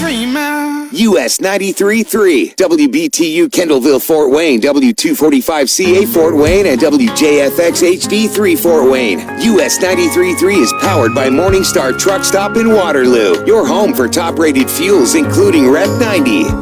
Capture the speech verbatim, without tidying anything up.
dreaming. U S ninety-three point three, W B T U Kendallville, Fort Wayne, W two forty-five C A Fort Wayne, and W J F X H D three Fort Wayne. U S ninety-three point three is powered by Morningstar Truck Stop in Waterloo, your home for top-rated fuels, including Rev ninety.